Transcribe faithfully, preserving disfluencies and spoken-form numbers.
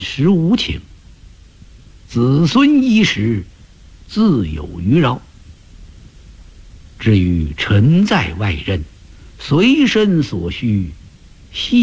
时无情，子孙衣食自有余饶。至于臣在外任，随身所需，悉